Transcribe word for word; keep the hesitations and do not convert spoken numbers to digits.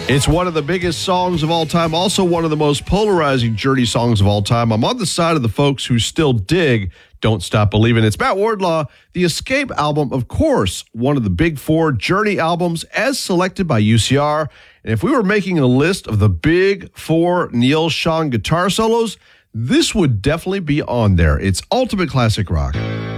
It's one of the biggest songs of all time, also one of the most polarizing Journey songs of all time. I'm on the side of the folks who still dig Don't Stop Believin'. It's Matt Wardlaw. The Escape album, of course, one of the big four Journey albums as selected by U C R. And if we were making a list of the big four Neil Schon guitar solos, this would definitely be on there. It's ultimate classic rock.